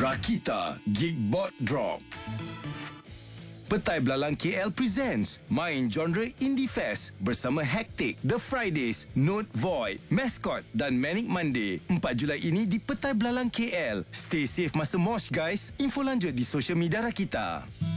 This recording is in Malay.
Rakita Geekbot Drop. Petai Belalang KL presents Main Genre Indie Fest bersama Hectic, The Fridays, Note Void, Mascot dan Manic Monday 4 Julai ini di Petai Belalang KL. Stay safe masa mosh guys. Info lanjut di social media Rakita.